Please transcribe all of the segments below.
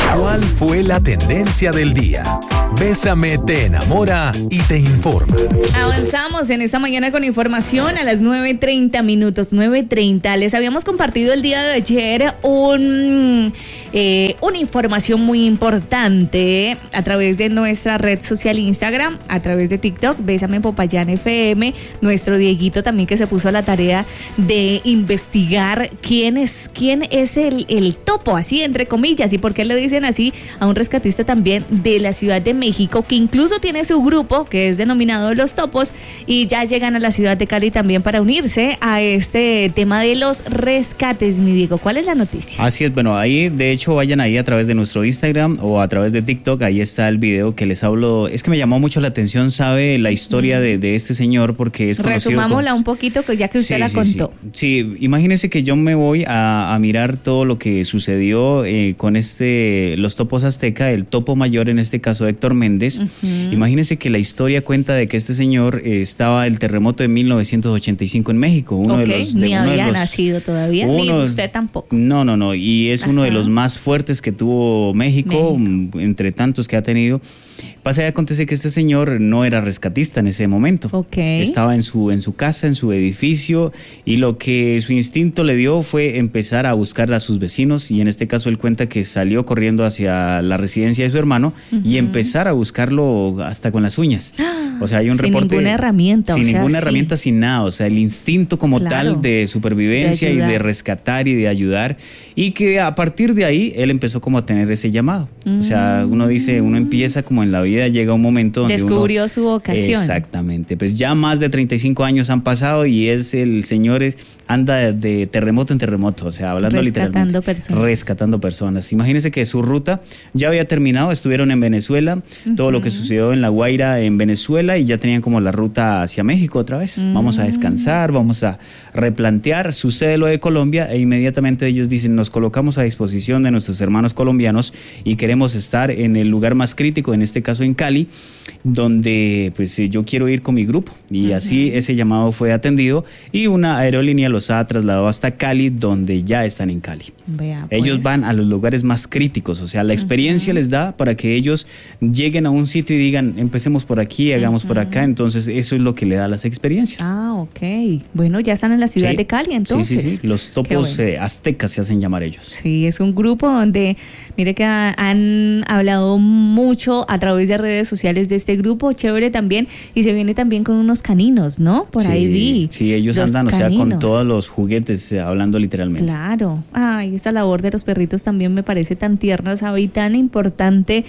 ¿Cuál fue la tendencia del día? Bésame te enamora y te informa. Avanzamos en esta mañana con información a las 9:30 minutos, 9:30. Les habíamos compartido el día de ayer una información muy importante a través de nuestra red social Instagram, a través de TikTok, Bésame Popayán FM, nuestro Dieguito también que se puso a la tarea de investigar quién es el topo, así entre comillas, y por qué le dicen así a un rescatista también de la Ciudad de México, que incluso tiene su grupo que es denominado Los Topos, y ya llegan a la ciudad de Cali también para unirse a este tema de los rescates. Mi Diego, ¿cuál es la noticia? Así es, bueno, ahí de hecho vayan ahí a través de nuestro Instagram o a través de TikTok, ahí está el video que les hablo. Es que me llamó mucho la atención, sabe, la historia de este señor, porque es conocido. Resumámosla un poquito, ya que usted la contó. Sí, imagínense que yo me voy a mirar todo lo que sucedió con Los Topos Azteca, el topo mayor, en este caso Héctor Méndez. Imagínense que la historia cuenta de que este señor estaba el terremoto de 1985 en México. Ni había nacido todavía, ni usted tampoco. No, y es uno de los más fuertes que tuvo México, entre tantos que ha tenido. Pasa y acontece que este señor no era rescatista en ese momento. Estaba en su casa, en su edificio, y lo que su instinto le dio fue empezar a buscar a sus vecinos, y en este caso él cuenta que salió corriendo hacia la residencia de su hermano y empezar a buscarlo hasta con las uñas. O sea, hay un reporte. Sin ninguna herramienta. Sin ninguna herramienta, sin nada. O sea, el instinto como tal de supervivencia y de rescatar y de ayudar. Y que a partir de ahí él empezó como a tener ese llamado. O sea, uno empieza como en la vida, llega un momento donde descubrió su vocación. Exactamente. Pues ya más de 35 años han pasado y el señor anda de terremoto en terremoto. O sea, hablando literalmente. Rescatando personas. Imagínense que su ruta ya había terminado. Estuvieron en Venezuela. Todo lo que sucedió en La Guaira en Venezuela, y ya tenían como la ruta hacia México otra vez. Vamos a descansar, vamos a replantear. Sucede lo de Colombia e inmediatamente ellos dicen: nos colocamos a disposición de nuestros hermanos colombianos y queremos estar en el lugar más crítico, en este caso en Cali, donde pues yo quiero ir con mi grupo. Y así ese llamado fue atendido y una aerolínea los ha trasladado hasta Cali, donde ya están en Cali. Ellos van a los lugares más críticos, o sea, la experiencia les da para que ellos lleguen a un sitio y digan: empecemos por aquí, hagamos por acá. Entonces eso es lo que le da las experiencias. Bueno, ya están en la ciudad de Cali, entonces. Sí. Los topos aztecas se hacen llamar ellos. Sí, es un grupo donde, mire que han hablado mucho a través de redes sociales de este grupo, chévere también, y se viene también con unos caninos, ¿no? Por ahí vi. Sí, ellos andan, caninos. O sea, con todos los juguetes, hablando literalmente. Claro. Esta labor de los perritos también me parece tan tierna, ¿sabe? Y tan importante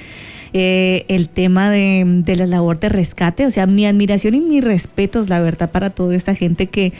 el tema de la labor de rescate. O sea, mi admiración y mis respetos, la verdad, para toda esta gente que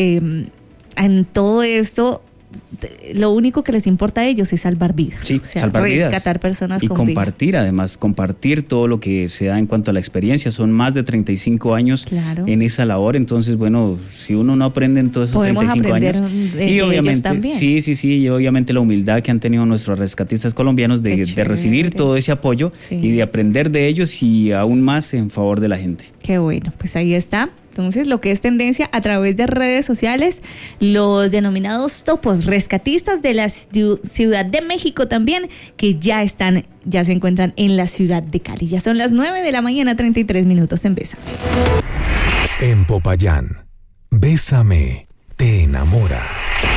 en todo esto lo único que les importa a ellos es salvar vidas. Sí, o sea, salvar vidas. Rescatar personas y compartir vida. Además, compartir todo lo que se da en cuanto a la experiencia. Son más de 35 años en esa labor. Entonces, bueno, si uno no aprende en todos esos 35 años. Y obviamente, también. Sí, y obviamente la humildad que han tenido nuestros rescatistas colombianos de recibir todo ese apoyo y de aprender de ellos, y aún más en favor de la gente. Qué bueno, pues ahí está. Entonces, lo que es tendencia a través de redes sociales, los denominados topos rescatistas de la Ciudad de México también, que ya se encuentran en la ciudad de Cali. Ya son las 9:33 a.m. en Bésame. En Popayán, Bésame te enamora.